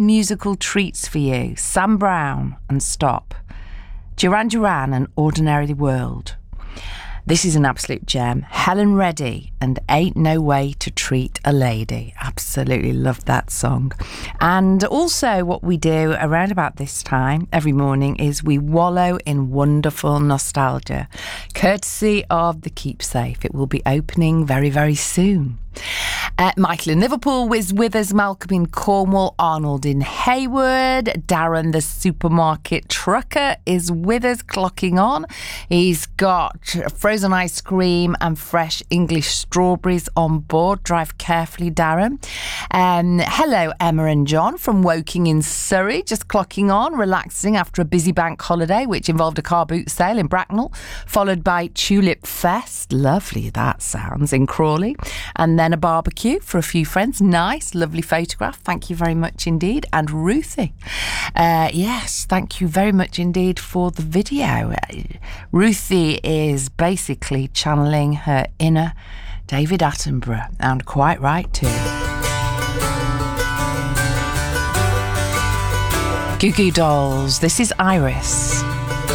musical treats for you. Sam Brown and Stop. Duran Duran and Ordinary World. This is an absolute gem. Helen Reddy and Ain't No Way to Treat a Lady. Absolutely love that song. And also what we do around about this time every morning is we wallow in wonderful nostalgia, courtesy of the Keepsafe. It will be opening very, very soon. Michael in Liverpool is with us, Malcolm in Cornwall, Arnold in Hayward, Darren the supermarket trucker is with us, clocking on. He's got frozen ice cream and fresh English strawberries on board. Drive carefully, Darren. Hello, Emma and John from Woking in Surrey, just clocking on, relaxing after a busy bank holiday, which involved a car boot sale in Bracknell, followed by Tulip Fest. Lovely that sounds, in Crawley. And then a barbecue for a few friends. Nice, lovely photograph. Thank you very much indeed. And Ruthie. Yes, thank you very much indeed for the video. Ruthie is basically channeling her inner David Attenborough, and quite right too. Goo Goo Dolls, this is Iris.